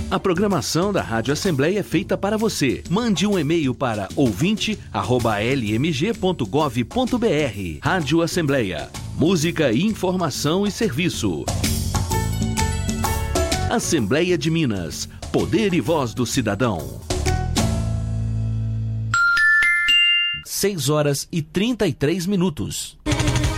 A programação da Rádio Assembleia é feita para você. Mande um e-mail para ouvinte@lmg.gov.br. Rádio Assembleia. Música, informação e serviço. Assembleia de Minas. Poder e voz do cidadão. 6 horas e 33 minutos.